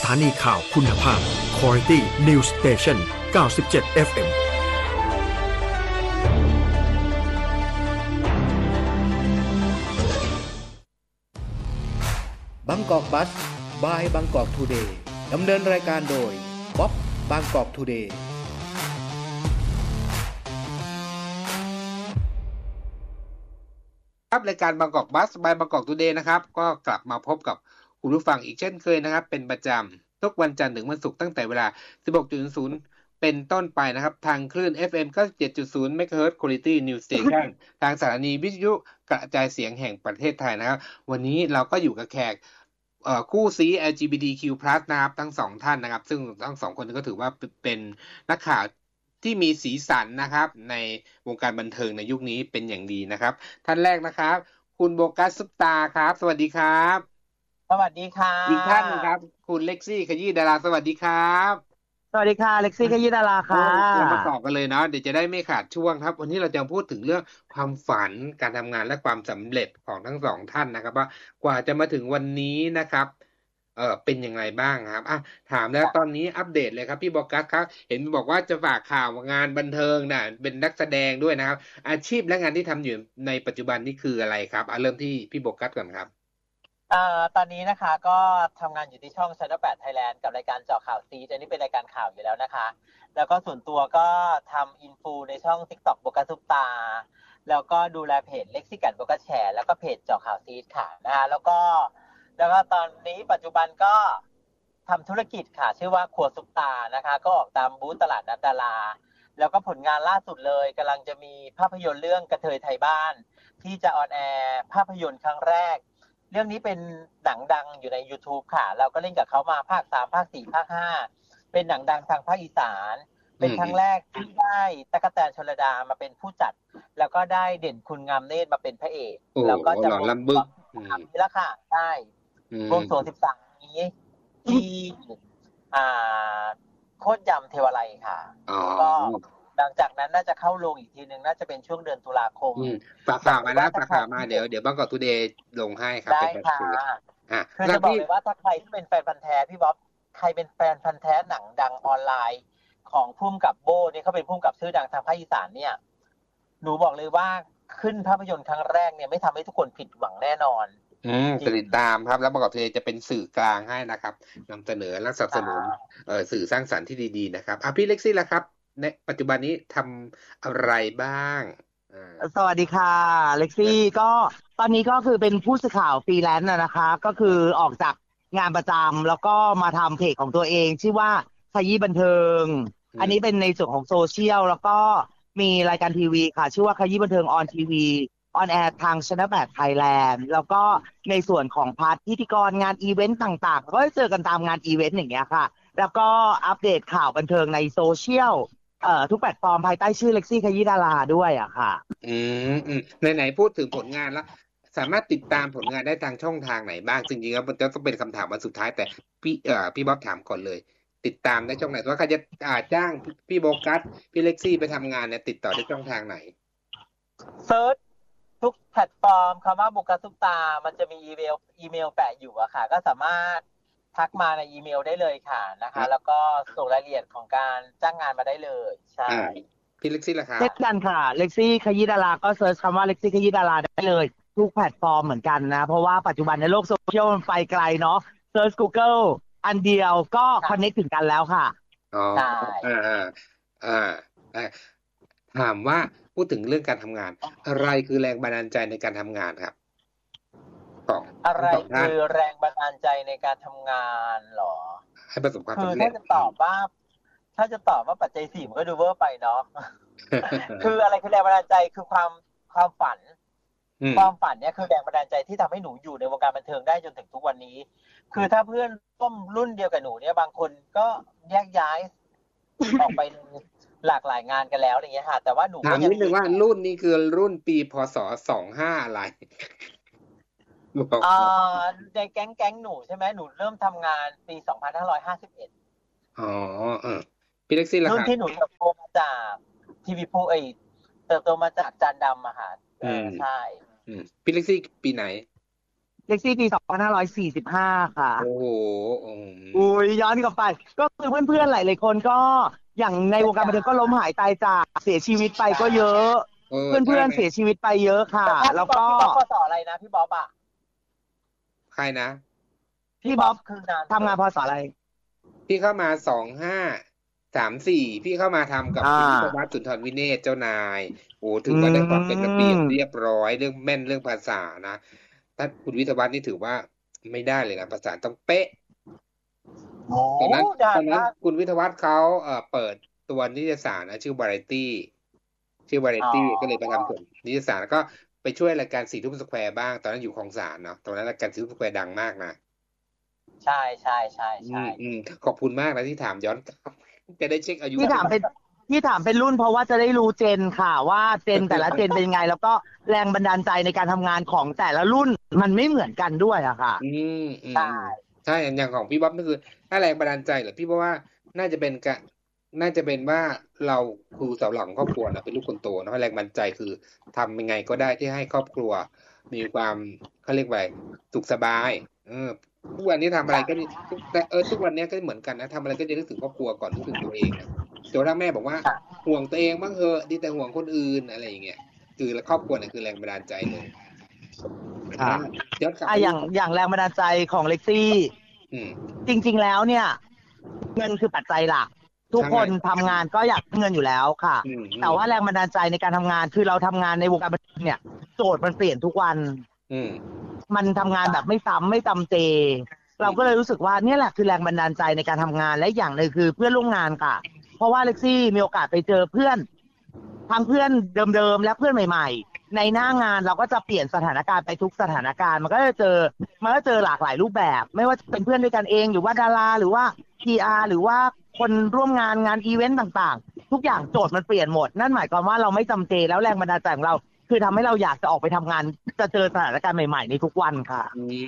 ถานีข่าวคุณภาพ Quality News Station 97 FM บางกอกบัสบายบางกอกทูเดย์ดำเนินรายการโดยป๊อปบางกอกทูเดย์ครับรายการบางกอกบัสบายบางกอกทูเดย์นะครับก็กลับมาพบกับคุณผู้ฟังอีกเช่นเคยนะครับเป็นประจำทุกวันจันทร์ถึงวันศุกร์ตั้งแต่เวลา 16:00 เป็นต้นไปนะครับทางคลื่น FM 97.0 MHz Quality News Station ทางสถานีวิทยุกระจายเสียงแห่งประเทศไทยนะครับวันนี้เราก็อยู่กับแขกคู่ซี LGBTQ+ นะครับทั้งสองท่านนะครับซึ่งทั้งสองคนก็ถือว่าเป็นนักข่าวที่มีสีสันนะครับในวงการบันเทิงในยุคนี้เป็นอย่างดีนะครับท่านแรกนะครับคุณโบกัสซุปตาครับสวัสดีครับสวัสดีค่ะอีกท่านนึงครับคุณเล็กซี่ขยี้ดาราสวัสดีครับสวัสดีค่ะเล็กซี่ขยี้ดาราค่ะเรามาต่อกันเลยเนาะเดี๋ยวจะได้ไม่ขาดช่วงครับวันนี้เราจะพูดถึงเรื่องความฝันการทำงานและความสำเร็จของทั้งสองท่านนะครับว่ากว่าจะมาถึงวันนี้นะครับเป็นยังไงบ้างครับถามแล้วตอนนี้อัปเดตเลยครับพี่บอกกัสครับเห็นบอกว่าจะฝากข่าวงานบันเทิงนะเป็นนักแสดงด้วยนะครับอาชีพและงานที่ทำอยู่ในปัจจุบันนี่คืออะไรครับเริ่มที่พี่บอกกัสก่อนครับตอนนี้นะคะก็ทำงานอยู่ที่ช่อง Channel 8 Thailand กับรายการเจาะข่าวซีอันนี้เป็นรายการข่าวอยู่แล้วนะคะแล้วก็ส่วนตัวก็ทำอินฟูในช่อง TikTok โบกัสซุปตาแล้วก็ดูแลเพจเล็กซี่กันโบกัสแชร์แล้วก็เพจเจาะข่าวซีค่ะนะคะแล้วก็ตอนนี้ปัจจุบันก็ทำธุรกิจค่ะชื่อว่าครัวซุปตานะคะก็ออกตามบูธตลาดนัดดาราแล้วก็ผลงานล่าสุดเลยกำลังจะมีภาพยนตร์เรื่องกระเทยไทยบ้านที่จะออนแอร์ภาพยนตร์ครั้งแรกเรื่องนี้เป็นหนังดังอยู่ใน YouTube ค่ะเราก็เล่นกับเขามาภาค3ภาค4ภาค5เป็นหนังดังทางภาคอีสานเป็นครั้งแรกที่ได้ตั๊กแตนชลดามาเป็นผู้จัดแล้วก็ได้เด่นคุณงามเนตรมาเป็นพระเอกแล้วก็จะลำบึกนี่ละค่ะได้วงโส13นี้ที่โคตรยำเทวาลัยค่ะก็หลังจากนั้นน่าจะเข้าโรงอีกทีนึงน่าจะเป็นช่วงเดือนตุลาคมฝากข่าวมานะฝากข่าวมาเดี๋ยวบางกอกทูเดย์ลงให้ครับได้ค่ะคือจะบอกเลยว่าถ้าใครที่เป็นแฟนพันธุ์แท้พี่บ๊อบใครเป็นแฟนพันธุ์แท้หนังดังออนไลน์ของพุ่มกับโบเนี่ยเขาเป็นพุ่มกับชื่อดังทางภาคอีสานเนี่ยหนูบอกเลยว่าขึ้นภาพยนตร์ครั้งแรกเนี่ยไม่ทำให้ทุกคนผิดหวังแน่นอนติดตามครับแล้วบางกอกทูเดย์จะเป็นสื่อกลางให้นะครับนำเสนอและสนับสนุนสื่อสร้างสรรค์ที่ดีๆนะครับพี่เล็กซี่ล่ะครับในปัจจุบันนี้ทำอะไรบ้างสวัสดีค่ะเล็กซี่ก็ตอนนี้ก็คือเป็นผู้สื่อข่าวฟรีแลนซ์นะคะก็คือออกจากงานประจำแล้วก็มาทำเพจของตัวเองชื่อว่าขยี้บันเทิงอันนี้เป็นในส่วนของโซเชียลแล้วก็มีรายการทีวีค่ะชื่อว่าขยี้บันเทิงออนทีวีออนแอร์ทาง Channel 8 Thailand แล้วก็ในส่วนของพาร์ทพิธีกรงานอีเวนต์ต่างๆก็เจอกันตามงานอีเวนต์อย่างเงี้ยค่ะแล้วก็อัปเดตข่าวบันเทิงในโซเชียลทุกแพลตฟอร์มภายใต้ชื่อเล็กซี่ขยี้ดาราด้วยอะค่ะไหนพูดถึงผลงานแล้วสามารถติดตามผลงานได้ทางช่องทางไหนบ้างจริงๆแล้วมันจะต้องเป็นคำถามวันสุดท้ายแต่พี่บ๊อบถามก่อนเลยติดตามได้ช่องไหนว่าใครจะจ้างพี่โบกัสพี่เล็กซี่ไปทำงานเนี่ยติดต่อได้ช่องทางไหนเซิร์ชทุกแพลตฟอร์มคำว่าโบกัสซุปตามันจะมีอีเมลแปะอยู่อะค่ะก็สามารถทักมาในอีเมลได้เลยค่ะนะคะแล้วก็ส่งรายละเอียดของการจ้างงานมาได้เลยใช่พี่เล็กซี่ล่ะครับเช่นกันค่ะเล็กซี่ขยี้ดาราก็เซิร์ชคำว่าเล็กซี่ขยี้ดาราได้เลยทุกแพลตฟอร์มเหมือนกันนะเพราะว่าปัจจุบันในโลกโซเชียลมันไปไกลเนาะเซิร์ช Google อันเดียวก็คอนเนคถึงกันแล้วค่ะใช่ถามว่าพูดถึงเรื่องการทำงานอะไรคือแรงบันดาลใจในการทำงานครับอะไรคือแรงบันดาลใจในการทำงานหรอให้ประสบความสำเร็จคือถ้าจะตอบว่าปัจจัย4มันก็ดูเวอร์ไปเนาะ คืออะไรคือแรงบันดาลใจคือความฝันเนี่ยคือแรงบันดาลใจที่ทำให้หนูอยู่ในวงการบันเทิงได้จนถึงทุกวันนี้คือถ้าเพื่อนร่วมรุ่นเดียวกับหนูเนี่ยบางคนก็แยกย้ายออกไปหลากหลายงานกันแล้วอย่างเงี้ยค่ะแต่ว่าหนูถามนิดนึงว่ารุ่นนี้คือรุ่นปีพศ25อะไรในแก๊งหนูใช่ไหมหนูเริ่มทำงานปี2551 พี่เล็กซี่ล่ะครับรุ่นที่หนูเติบโตมาจากทีวีพูเติบโตมาจากจานดำอะค่ะใช่พี่เล็กซี่ปีไหนเล็กซี่ปี2545ค่ะโอ้โหอุ้ยย้อนกลับไปก็คือเพื่อนๆหลายๆคนก็อย่างในวงการบันเทิงก็ล้มหายตายจากเสียชีวิตไปก็เยอะใช่เพื่อนไหมๆเสียชีวิตไปเยอะค่ะแต่ถ้าแล้วก็พี่บ๊อบพศอะไรนะพี่บ๊อบอ่ะใครนะพี่บ๊อบคือนานทำงานพศอะไรพี่เข้ามา2534พี่เข้ามาทำกับคุณวิทยาวัฒน์สุนทรวิเนศเจ้านายโอ้ถือว่าได้ความเป็นระเบียบเรียบร้อยเรื่องแม่นเรื่องภาษานะถ้าคุณวิทยาวัฒน์นี่ถือว่าไม่ได้เลยนะภาษาต้องเป๊ะตอนนั้นคุณวิทยาวัฒน์เขาเปิดตัวนิตยสารนะชื่อ Variety ก็เลยไปทำส่วนนิตยสารแล้วก็ไปช่วยรายการ4 ทุ่มสแควร์บ้างตอนนั้นอยู่คลองสานเนาะตอนนั้นรายการ4 ทุ่มสแควร์ดังมากนะใช่ขอบคุณมากนะที่ถามย้อนกลับจะได้เช็คอายุที่ถามเป็นรุ่นเพราะว่าจะได้รู้เจนค่ะว่าเจนแต่ละเจนเป็นยังไงแล้วก็แรงบันดาลใจในการทำงานของแต่ละรุ่นมันไม่เหมือนกันด้วยอะค่ะใช่อย่างของพี่บ๊อบนี่คือถ้าแรงบันดาลใจเหรอพี่บอกว่าน่าจะเป็นว่าเราคือเสาหลังครอบครัวนะเป็นลูกคนโตเนาะแรงบันดาลใจคือทำยังไงก็ได้ที่ให้ครอบครัวมีความเขาเรียกว่าสุขสบายทุกวันนี้ทำอะไรก็แต่ทุกวันนี้ก็เหมือนกันนะทำอะไรก็จะนึกถึงครอบครัวก่อนนึกถึงตัวเองจนถ้าแม่บอกว่าห่วงตัวเองบ้างเถอะดีแต่ห่วงคนอื่นอะไรอย่างเงี้ยคือครอบครัวเนี่ยคือแรงบันดาลใจเลยอย่างแรงบันดาลใจของเล็กซี่จริงๆแล้วเนี่ยเงินคือปัจจัยหลักทุกคนทำงานก็อยากเงินอยู่แล้วค่ะแต่ว่าแรงบันดาลใจในการทำงานคือเราทำงานในวงการบันเทิงเนี่ยโจทย์มันเปลี่ยนทุกวันมันทำงานแบบไม่ซ้ำไม่จำเจเราก็เลยรู้สึกว่าเนี่ยแหละคือแรงบันดาลใจในการทำงานและอย่างหนึ่งคือเพื่อนร่วมงานค่ะเพราะว่าเล็กซี่มีโอกาสไปเจอเพื่อนทั้งเพื่อนเดิมๆและเพื่อนใหม่ๆในหน้างานเราก็จะเปลี่ยนสถานการณ์ไปทุกสถานการณ์มันก็จะเจอหลากหลายรูปแบบไม่ว่าจะเป็นเพื่อนด้วยกันเองหรือว่าดาราหรือว่า PR หรือว่าคนร่วมงานอีเวนต์ต่างๆทุกอย่างโจทย์มันเปลี่ยนหมดนั่นหมายความว่าเราไม่จำเจแล้วแรงบันดาลใจของเราคือทำให้เราอยากจะออกไปทำงานจะเจอสถานการณ์ใหม่ๆในทุกวันค่ะ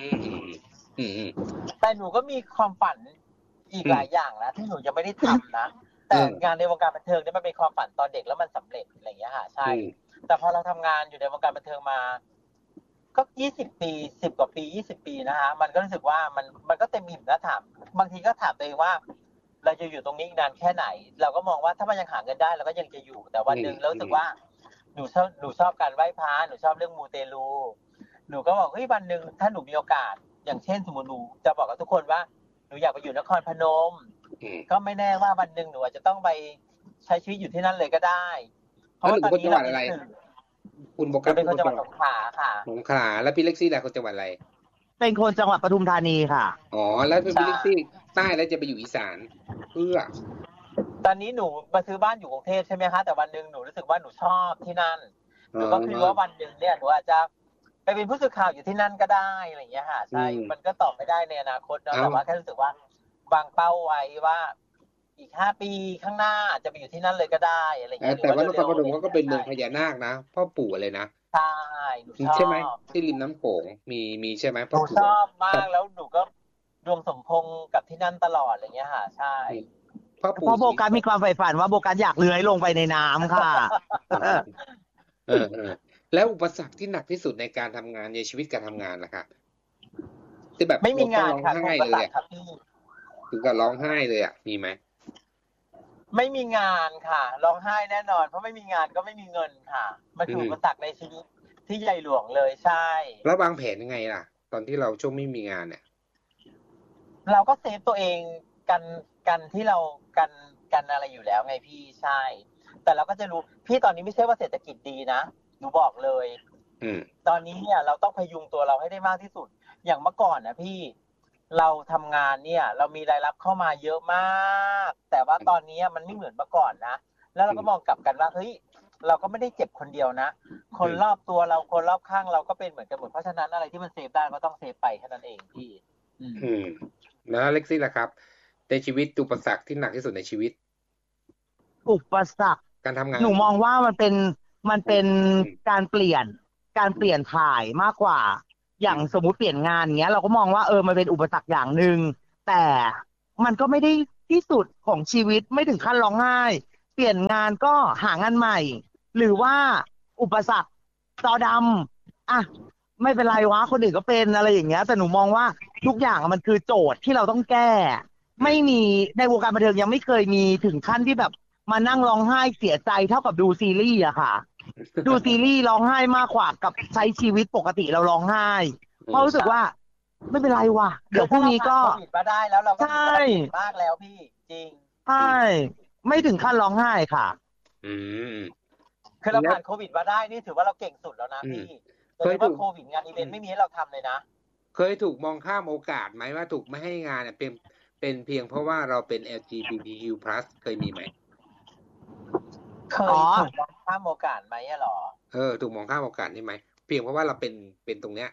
แต่หนูก็มีความฝันอีกหลายอย่างนะที่หนูยังไม่ได้ทำนะแต่งานในวงการบันเทิงนี่มันเป็นความฝันตอนเด็กแล้วมันสำเร็จอะไรอย่างเงี้ยค่ะใช่แต่พอเราทำงานอยู่ในวงการบันเทิงมาก็20 ปี10 กว่าปี20 ปีนะคะมันก็รู้สึกว่ามันก็เต็มอิ่มนะถามบางทีก็ถามตัวเองว่าเราจะอยู่ตรงนี้นานแค่ไหนเราก็มองว่าถ้ามันยังหาเงินได้เราก็ยังจะอยู่แต่วันนึงเรารู้สึกว่าหนูชอบการไหว้พระหนูชอบเรื่องมูเตลูหนูก็บอกเฮ้ยวันนึงถ้าหนูมีโอกาสอย่างเช่นสมมติหนูจะบอกกับทุกคนว่าหนูอยากไปอยู่นครพนมก็ไม่แน่ว่าวันนึงหนูอาจจะต้องไปใช้ชีวิตอยู่ที่นั่นเลยก็ได้เพราะว่าตอนนี้เราอะไรคุณโบกัสเป็นคนจังหวัดสงขลาค่ะสงขลาแล้วพี่เล็กซี่แหละคนจังหวัดอะไรเป็นคนจังหวัดปทุมธานีค่ะอ๋อแล้วพี่เล็กซี่ใต้แล้วจะไปอยู่อีสานเพื่อตอนนี้หนูมาซื้อบ้านอยู่กรุงเทพใช่ไหมคะแต่วันนึงหนูรู้สึกว่าหนูชอบที่นั่นหนูก็คิดว่าวันนึงเนี่ยหนูอาจจะไปเป็นผู้สื่อข่าวอยู่ที่นั่นก็ได้อะไรอย่างเงี้ยค่ะใช่มันก็ตอบไม่ได้ในอนาคตนะแต่ว่าแค่รู้สึกว่าวางเป้าไว้ว่าอีก5 ปีข้างหน้าจะไปอยู่ที่นั่นเลยก็ได้อะไรอย่างเงี้ยแต่ว่านครปฐมก็เป็นเมืองพญานาคนะพ่อปู่เลยนะใช่หนูชอบใช่ไหมที่ริมน้ำโขงมีใช่ไหมหนูชอบมากแล้วหนูก็ดวงสมพงษ์กับที่นั่นตลอดอะไรเงี้ยค่ะใช่เพราะโบกัสมีความใฝ่ฝันว่าโบกัสอยากเลื้อยลงไปในน้ำค่ะแล้วอุปสรรคที่หนักที่สุดในการทำงานในชีวิตการทำงานล่ะครับที่แบบไม่มีงานค่ะเลยถึงกับร้องไห้เลยอ่ะมีไหมไม่มีงานค่ะร้องไห้แน่นอนเพราะไม่มีงานก็ไม่มีเงินค่ะมันคืออุปสรรคในชีวิตที่ใหญ่หลวงเลยใช่แล้ววางแผนยังไงล่ะตอนที่เราช่วงไม่มีงานเนี่ยเราก็เซฟตัวเองกันที่เรากันอะไรอยู่แล้วไงพี่ใช่แต่เราก็จะรู้พี่ตอนนี้ไม่ใช่ว่าเศรษฐกิจดีนะหนูบอกเลยตอนนี้เนี่ยเราต้องพยุงตัวเราให้ได้มากที่สุดอย่างเมื่อก่อนนะพี่เราทำงานเนี่ยเรามีรายรับเข้ามาเยอะมากแต่ว่าตอนนี้มันไม่เหมือนเมื่อก่อนนะแล้วเราก็มองกลับกันว่าเฮ้ยเราก็ไม่ได้เจ็บคนเดียวนะคนรอบตัวเราคนรอบข้างเราก็เป็นเหมือนกันหมดเพราะฉะนั้นอะไรที่มันเซฟได้ก็ต้องเซฟไปแค่นั้นเองพี่แล้วเล็กซี่ล่ะครับในชีวิตอุปสรรคที่หนักที่สุดในชีวิตอุปสรรคการทำงานหนูมองว่ามันเป็นการเปลี่ยนถ่ายมากกว่าอย่างสมมุติเปลี่ยนงานเงี้ยเราก็มองว่ามันเป็นอุปสรรคอย่างนึงแต่มันก็ไม่ได้ที่สุดของชีวิตไม่ถึงขั้นร้องไห้เปลี่ยนงานก็หางานใหม่หรือว่าอุปสรรคจอดำไม่เป็นไรวะคนอื่นก็เป็นอะไรอย่างเงี้ยแต่หนูมองว่าทุกอย่างมันคือโจทย์ที่เราต้องแก้ไม่มีในวงการบันเทิงยังไม่เคยมีถึงขั้นที่แบบมานั่งร้องไห้เสียใจเท่ากับดูซีรีส์อะค่ะ ดูซีรีส์ร้องไห้มากกว่ากับใช้ชีวิตปกติเราร้องไห้เพราะรู้สึกว่าไม่เป็นไรว่ะเดี๋ยวพรุ่งนี้ก็โควิดมาได้แล้วเราก็ใช่มากแล้วพี่จริงใช่ไม่ถึงขั้นร้องไห้ค่ะคือเราผ่านโควิดมาได้นี่ถือว่าเราเก่งสุดแล้วนะพี่เคยว่าโควิดงานอีเวนต์ไม่มีให้เราทำเลยนะเคยถูกมองข้ามโอกาสไหมว่าถูกไม่ให้งานเนี่ยเป็นเพียงเพราะว่าเราเป็น LGBTQ+ เคยมีไหมเคยถูกมองข้ามโอกาสไหมอะหรอถูกมองข้ามโอกาสนี่ไหมเพียงเพราะว่าเราเป็นตรงเนี้ย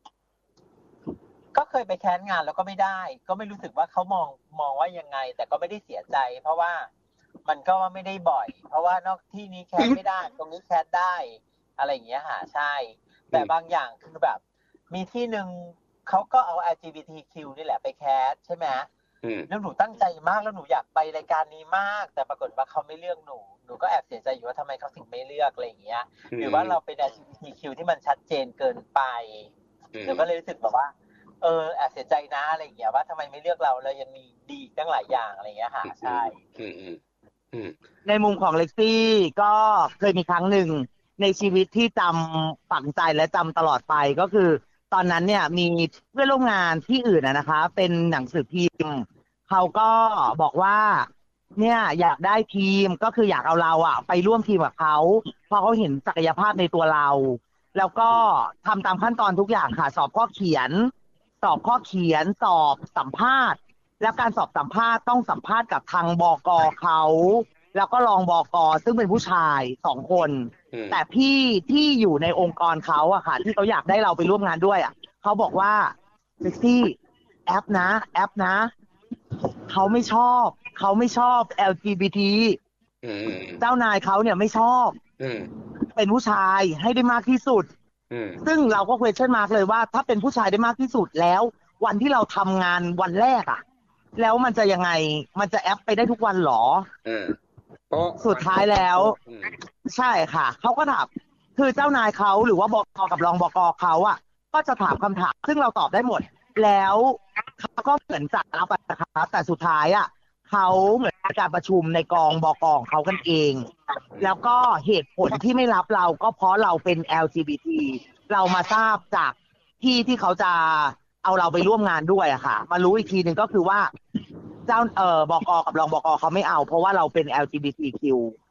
ก็เคยไปแคสงานแล้วก็ไม่ได้ก็ไม่รู้สึกว่าเขามองว่ายังไงแต่ก็ไม่ได้เสียใจเพราะว่ามันก็ไม่ได้บ่อยเพราะว่านอกที่นี้แคสไม่ได้ตรงนี้แคสได้อะไรอย่างเงี้ยใช่แต่บางอย่างคือแบบมีที่นึงเขาก็เอา LGBTQ นี่แหละไปแคสใช่ไหมแล้วหนูตั้งใจมากแล้วหนูอยากไปรายการนี้มากแต่ปรากฏว่าเขาไม่เลือกหนูก็แอบเสียใจอยู่ว่าทำไมเขาถึงไม่เลือกอะไรอย่างเงี้ยหรือว่าเราเป็น LGBTQ ที่มันชัดเจนเกินไปหนูก็เลยรู้สึกแบบว่าแอบเสียใจนะอะไรอย่างเงี้ยว่าทำไมไม่เลือกเรายังมีดีตั้งหลายอย่างอะไรอย่างเงี้ยค่ะใช่ในมุมของเล็กซี่ก็เคยมีครั้งหนึ่งในชีวิตที่จำฝังใจและจำตลอดไปก็คือตอนนั้นเนี่ยมีเพื่อนร่วมงานที่อื่นนะคะเป็นหนังสือพิมพ์เขาก็บอกว่าเนี่ยอยากได้ทีมก็คืออยากเอาเราไปร่วมทีมกับเขาเพราะเขาเห็นศักยภาพในตัวเราแล้วก็ทำตามขั้นตอนทุกอย่างค่ะสอบข้อเขียนสอบสัมภาษณ์แล้วการสอบสัมภาษณ์ต้องสัมภาษณ์กับทางบก.เขาแล้วก็รองบก.ซึ่งเป็นผู้ชาย2 คนแต่พี่ที่อยู่ในองค์กรเขาค่ะที่เขาอยากได้เราไปร่วมงานด้วยเขาบอกว่าเซ็กซี่แอปนะเขาไม่ชอบ LGBT เจ้านายเขาเนี่ยไม่ชอบเป็นผู้ชายให้ได้มากที่สุดซึ่งเราก็ question mark เลยว่าถ้าเป็นผู้ชายได้มากที่สุดแล้ววันที่เราทำงานวันแรกแล้วมันจะยังไงมันจะแอปไปได้ทุกวันหรอสุดท้ายแล้วใช่ค่ะเขาก็ถามคือเจ้านายเขาหรือว่าบก.กับรองบก.เขาก็จะถามคำถามซึ่งเราตอบได้หมดแล้วเขาก็เหมือนจัดรับนะคะแต่สุดท้ายเขาเหมือนการประชุมในกองบก.ของเขากันเองแล้วก็เหตุผลที่ไม่รับเราก็เพราะเราเป็น LGBT เรามาทราบจากที่เขาจะเอาเราไปร่วมงานด้วยค่ะมารู้อีกทีนึงก็คือว่าเจ้าบก.กับรองบก.เขาไม่เอาเพราะว่าเราเป็น LGBTQ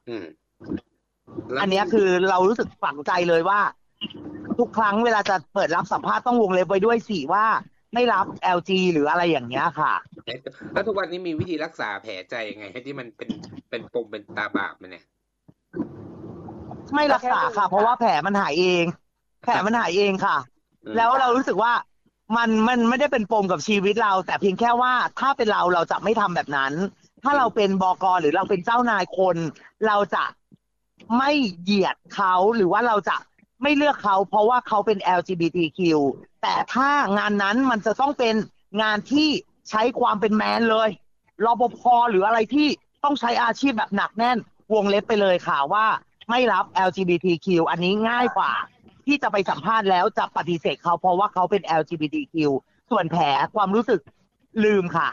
อันนี้คือเรารู้สึกฝังใจเลยว่าทุกครั้งเวลาจะเปิดรับสัมภาษณ์ต้องวงเล็บไว้ด้วยสิว่าไม่รับ LG หรืออะไรอย่างเงี้ยค่ะแล้วทุกวันนี้มีวิธีรักษาแผลใจยังไงให้ที่มันเป็นปมเป็นตาบาปมันเนี่ยไม่รักษาค่ะเพราะว่าแผลมันหายเองค่ะแล้วเรารู้สึกว่ามันไม่ได้เป็นปมกับชีวิตเราแต่เพียงแค่ว่าถ้าเป็นเราจะไม่ทำแบบนั้นถ้าเราเป็นบก.หรือเราเป็นเจ้านายคนเราจะไม่เหยียดเขาหรือว่าเราจะไม่เลือกเขาเพราะว่าเขาเป็น LGBTQ แต่ถ้างานนั้นมันจะต้องเป็นงานที่ใช้ความเป็นแมนเลยรปภ.หรืออะไรที่ต้องใช้อาชีพแบบหนักแน่นวงเล็บไปเลยค่ะว่าไม่รับ LGBTQ อันนี้ง่ายกว่าที่จะไปสัมภาษณ์แล้วจะปฏิเสธเขาเพราะว่าเขาเป็น LGBTQ ส่วนแผลความรู้สึกลืมค่ะ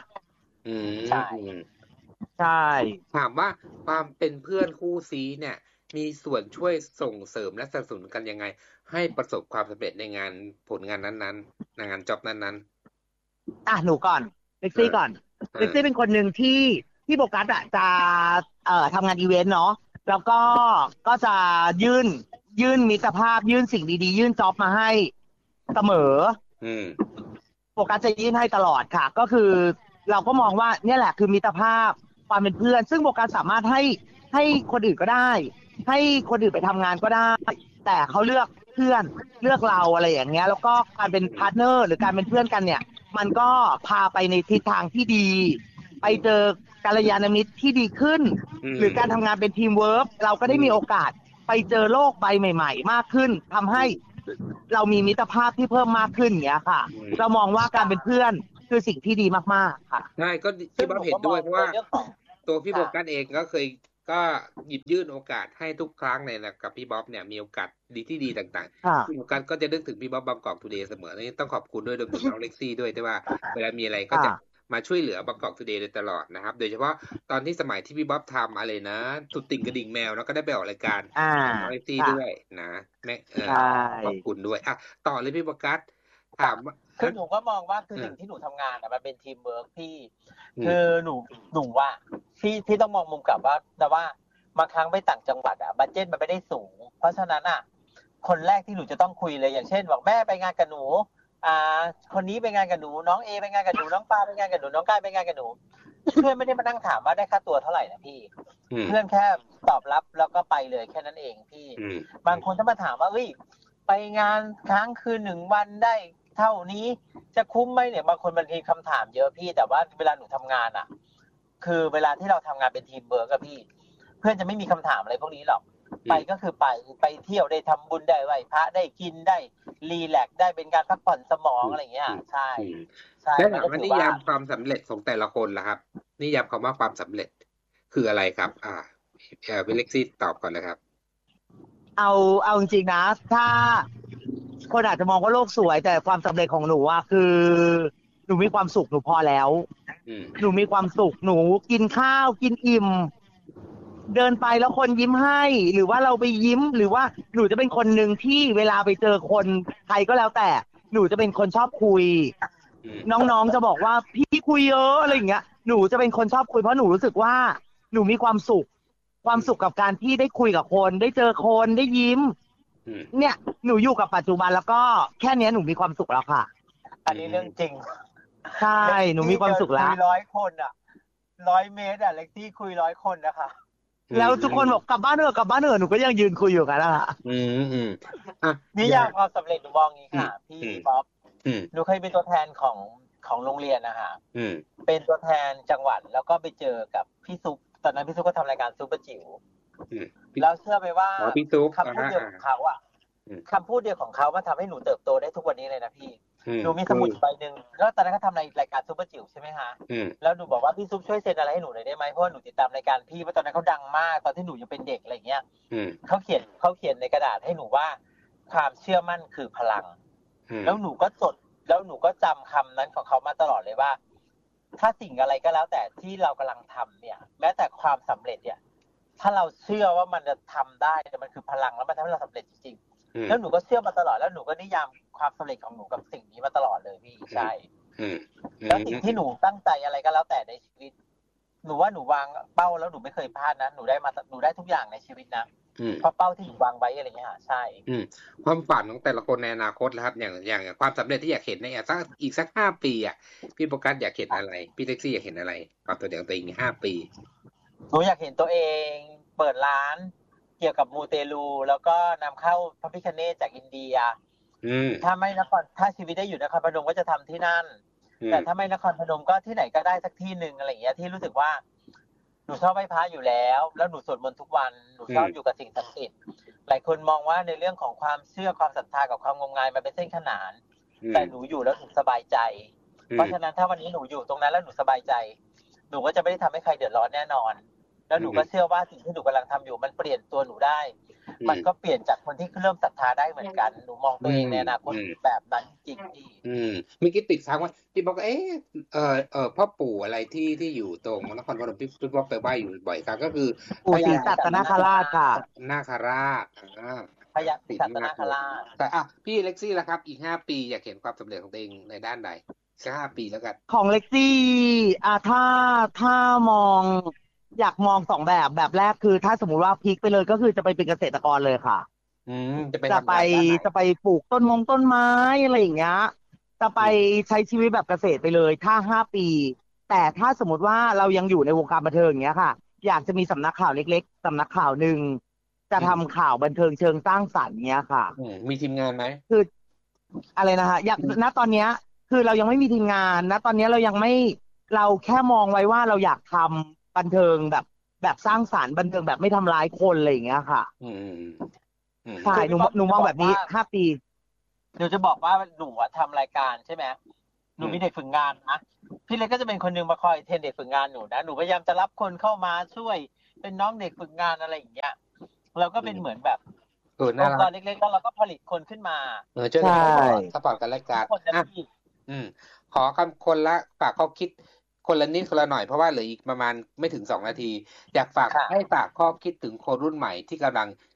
ใช่ถามว่าความเป็นเพื่อนคู่ซีเนี่ยมีส่วนช่วยส่งเสริมและสนับสนุนกันยังไงให้ประสบความสำเร็จในงานผลงานนั้นๆในงานจ็อบนั้นๆหนูก่อนเล็กซี่ก่อนเล็กซี่เป็นคนหนึ่งที่โบกัสจะทำงานอีเวนต์เนาะแล้วก็จะยื่นมิตรภาพยื่นสิ่งดีๆยื่นจ็อบมาให้เสมอโบกัสจะยื่นให้ตลอดค่ะก็คือเราก็มองว่าเนี่ยแหละคือมิตรภาพความเป็นเพื่อนซึ่งโบกัสสามารถให้คนอื่นก็ได้ให้คนอื่นไปทำงานก็ได้แต่เขาเลือกเพื่อนเลือกเราอะไรอย่างเงี้ยแล้วก็การเป็นพาร์ทเนอร์หรือการเป็นเพื่อนกันเนี่ยมันก็พาไปในทิศทางที่ดีไปเจอกัลยาณมิตรที่ดีขึ้นหรือการทำงานเป็นทีมเวิร์คเราก็ได้มีโอกาสไปเจอโลกใบใหม่ๆมากขึ้นทำให้เรามีมิตรภาพที่เพิ่มมากขึ้นอย่างเงี้ยค่ะเรามองว่าการเป็นเพื่อนคือสิ่งที่ดีมากๆค่ะใช่ก็ที่บ้าเห็นด้วยเพราะว่าตัวพี่โบกัสเองก็เคยก็หยิบยื่นโอกาสให้ทุกครั้งเลยนะกับพี่บ๊อบเนี่ยมีโอกาสดีที่ดีต่างๆพี่โอกาสก็จะนึกถึงพี่บ๊อบบางกอกทูเดย์เสมอนี่ต้องขอบคุณด้วยรวมถึงน้องเล็กซี่ด้วยที่ว่าเวลามีอะไรก็จะมาช่วยเหลือบางกอกทูเดย์โดยตลอดนะครับโดยเฉพาะตอนที่สมัยที่พี่บ๊อบทำอะไรนะสุดติ่งกระดิ่งแมวแล้วก็ได้ไปออกรายการน้องเล็กซี่ด้วยนะแม่ขอบคุณด้วยต่อเลยพี่โอกาสถามคือหนูก็มองว่าคือสิ่งที่หนูทำงานมันเป็นทีมเวิร์กพี่คือหนูว่าที่ต้องมองมุมกลับว่าแต่ว่าบางครั้งไปต่างจังหวัดบัดเจ็ตมันไม่ได้สูงเพราะฉะนั้นคนแรกที่หนูจะต้องคุยเลยอย่างเช่นบอกแม่ไปงานกับหนูคนนี้ไปงานกับหนูน้องเอไปงานกับหนูน้องปาไปงานกับหนูน้องก้ายไปงานกับหนูเพื่อนไม่ได้มานั่งถามว่าได้ค่าตัวเท่าไหร่นะพี่เพื่อนแค่ตอบรับแล้วก็ไปเลยแค่นั้นเองพี่บางคนถ้ามาถามว่าเฮ้ยไปงานค้างคืน1 วันได้เท่านี้จะคุ้มไหมเนี่ยบางคนบางทีคำถามเยอะพี่แต่ว่าเวลาหนูทำงานคือเวลาที่เราทำงานเป็นทีมเวิร์กพี่เพื่อนจะไม่มีคำถามอะไรพวกนี้หรอกไปก็คือไปเที่ยวได้ทำบุญได้ไหว้พระได้กินได้รีแลกซ์ได้เป็นการพักผ่อนสมองอะไรอย่างเงี้ยใช่แล้วถามว่านิยามความสำเร็จของแต่ละคนล่ะครับนิยามคำว่าความสำเร็จคืออะไรครับวิลเล็กซี่ตอบก่อนนะครับเอาจริงๆนะถ้าคนอาจจะมองว่าโลกสวยแต่ความสำเร็จของหนูคือหนูมีความสุขหนูพอแล้วหนูมีความสุขหนูกินข้าวกินอิ่มเดินไปแล้วคนยิ้มให้หรือว่าเราไปยิ้มหรือว่าหนูจะเป็นคนหนึ่งที่เวลาไปเจอคนใครก็แล้วแต่หนูจะเป็นคนชอบคุยน้องๆจะบอกว่าพี่คุยเยอะอะไรอย่างเงี้ยหนูจะเป็นคนชอบคุยเพราะหนูรู้สึกว่าหนูมีความสุขกับการที่ได้คุยกับคนได้เจอคนได้ยิ้มเนี่ยหนูอยู่กับปัจจุบันแล้วก็แค่นี้หนูมีความสุขแล้วค่ะอันนี้เรื่องจริงใช่หนูมีความสุขแล้ว 100 คน100 เมตรเล็กที่คุย100 คนนะคะแล้วทุกคนบอกกลับบ้านเถอะหนูก็ยังยืนคุยอยู่กันนะคะนิยามความสำเร็จหนูมองงี้ค่ะพี่บ๊อบหนูเคยเป็นตัวแทนของโรงเรียนนะคะเป็นตัวแทนจังหวัดแล้วก็ไปเจอกับพี่ซุปตอนนั้นพี่ซุปก็ทำรายการซุปเปอร์จิ๋วแล้วเชื่อไหมว่าคำพูดเดียวของเขาคำพูดเดียวของเขามันทำให้หนูเติบโตได้ทุกวันนี้เลยนะพี่หนูมีสมุดใบหนึ่งแล้วตอนนั้นเขาทำในรายการซุปเปอร์จิ๋วใช่ไหมคะแล้วหนูบอกว่าพี่ซุปช่วยเซ็นอะไรให้หนูหน่อยได้ไหมเพราะหนูติดตามรายการพี่เพราะตอนนั้นเขาดังมากตอนที่หนูยังเป็นเด็กอะไรเงี้ยเขาเขียนในกระดาษให้หนูว่าความเชื่อมั่นคือพลังแล้วหนูก็จดแล้วหนูก็จำคำนั้นของเขามาตลอดเลยว่าถ้าสิ่งอะไรก็แล้วแต่ที่เรากำลังทำเนี่ยแม้แต่ความสำเร็จเนี่ยถ้าเราเชื่อว่ามันจะทำได้แต่มันคือพลังแล้วมันทำให้เราสำเร็จจริงๆแล้วหนูก็เชื่อมาตลอดแล้วหนูก็นิยามความสำเร็จของหนูกับสิ่งนี้มาตลอดเลยพี่ใช่แล้วสิ่งที่หนูตั้งใจอะไรก็แล้วแต่ในชีวิตหนูว่าหนูวางเป้าแล้วหนูไม่เคยพลาดนะหนูได้ทุกอย่างในชีวิตนะเพราะเป้าที่หนูวางไว้อะไรเงี้ยใช่ความฝันของแต่ละคนในอนาคตนะครับอย่างความสำเร็จที่อยากเห็นในอีกสัก5 ปีพี่โฟกัสอยากเห็นอะไรพี่แท็กซี่อยากเห็นอะไรความตัวอย่างตัวเอง5 ปีหนูอยากเห็นตัวเองเปิดร้านเกี่ยวกับมูเตลูแล้วก็นำเข้าพระพิฆเนศจากอินเดียถ้าชีวิตได้อยู่นครพนมก็จะทำที่นั่นแต่ถ้าไม่นครพนมก็ที่ไหนก็ได้สักที่นึงอะไรอย่างเงี้ยที่รู้สึกว่าหนูชอบไหว้พระอยู่แล้วหนูสวดมนต์ทุกวันหนูชอบอยู่กับสิ่งศักดิ์สิทธิ์หลายคนมองว่าในเรื่องของความเชื่อความศรัทธากับความงมงายมันเป็นเส้นขนานแต่หนูอยู่แล้วหนูสบายใจเพราะฉะนั้นถ้าวันนี้หนูอยู่ตรงนั้นแล้วหนูสบายใจหนูก็จะไม่ได้ทำให้ใครเดือดร้อนแน่นอนแล้วหนูก็เชื่อว่าสิ่งที่หนูกำลังทำอยู่มันเปลี่ยนตัวหนูได้มันก็เปลี่ยนจากคนที่เริ่มศรัทธาได้เหมือนกันหนูมองตัวเองในอนาคตแบบนั้นจริงพี่มีกิติดค้างว่าพี่บอกพ่อปู่อะไรที่อยู่ตรงนครพนมพี่บอกไปไหว้อยู่บ่อยครั้งก็คือปู่ศรีสัตนคราชค่ะนาคราชพญาศรีสัตนคราชแต่พี่เล็กซี่ล่ะครับอีก5 ปีอยากเห็นความสำเร็จของตัวเองในด้านใดสัก5 ปีแล้วกันของเล็กซี่ถ้ามองอยากมอง2 แบบแรกคือถ้าสมมุติว่าพลิกไปเลยก็คือจะไปเป็นเกษตรกรเลยค่ะจะไปปลูกต้นไม้อะไรอย่างเงี้ยจะไปใช้ชีวิตแบบเกษตรไปเลยถ้า5 ปีแต่ถ้าสมมติว่าเรายังอยู่ในวงการบันเทิงอย่างเงี้ยค่ะอยากจะมีสำนักข่าวเล็กๆสำนักข่าวนึงจะทำข่าวบันเทิงเชิงสร้างสรรค์เงี้ยค่ะมีทีมงานไหมคืออะไรนะคะอยากณตอนเนี้ยคือเรายังไม่มีทีมงานณตอนนี้เราแค่มองไว้ว่าเราอยากทำบันเทิงแบบสร้างสรรค์บันเทิงแบบไม่ทำร้ายคนอะไรอย่างเงี้ยค่ะใช่หนูมองแบบนี้5 ปีหนูจะบอกว่าหนูทำรายการใช่ไหมหนูมีเด็กฝึกงานนะพี่เล็กก็จะเป็นคนนึงมาคอยเทรนเด็กฝึกงานหนูนะหนูพยายามจะรับคนเข้ามาช่วยเป็นน้องเด็กฝึกงานอะไรอย่างเงี้ยเราก็เป็นเหมือนแบบน่ารักองค์กรเล็กๆแล้วเราก็ผลิตคนขึ้นมาช่วยกันซัพพอร์ตกันและกันขอคำคนละฝากข้อคิดคนละนิดคนละหน่อยเพราะว่าเหลืออีกประมาณไม่ถึง2 นาทีอยากฝากให้ฝากข้อคิดถึงคนรุ่นใหม่ที่กำลัง